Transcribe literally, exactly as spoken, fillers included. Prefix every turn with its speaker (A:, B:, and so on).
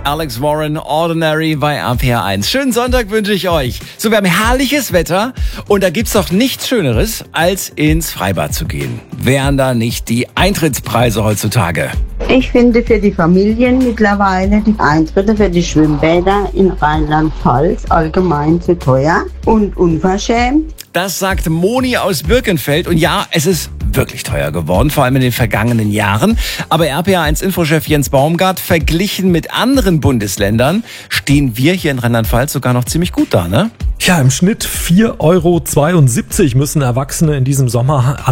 A: Alex Warren, Ordinary bei R P R eins. Schönen Sonntag wünsche ich euch. So, wir haben herrliches Wetter und da gibt's doch nichts Schöneres, als ins Freibad zu gehen. Wären da nicht die Eintrittspreise heutzutage?
B: Ich finde für die Familien mittlerweile die Eintritte für die Schwimmbäder in Rheinland-Pfalz allgemein zu teuer und unverschämt.
A: Das sagt Moni aus Birkenfeld. Und ja, es ist wirklich teuer geworden, vor allem in den vergangenen Jahren. Aber R P R eins Infochef Jens Baumgart, verglichen mit anderen Bundesländern, stehen wir hier in Rheinland-Pfalz sogar noch ziemlich gut da, ne?
C: Ja, im Schnitt vier Euro zweiundsiebzig müssen Erwachsene in diesem Sommer